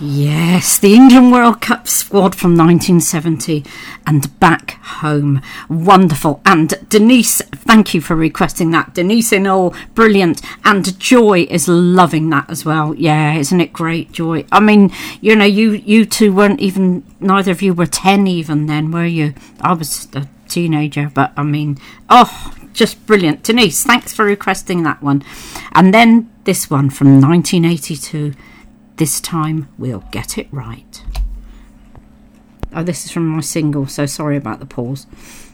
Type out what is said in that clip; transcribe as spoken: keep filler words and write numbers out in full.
Yes, the England World Cup squad from nineteen seventy and Back Home. Wonderful. And Denise, thank you for requesting that. Denise in all, brilliant. And Joy is loving that as well. Yeah, isn't it great, Joy? I mean, you know, you, you two weren't even, neither of you were ten even then, were you? I was a teenager, but I mean, oh, just brilliant. Denise, thanks for requesting that one. And then this one from nineteen eighty-two. This Time We'll Get It Right. Oh, this is from my single, so sorry about the pause.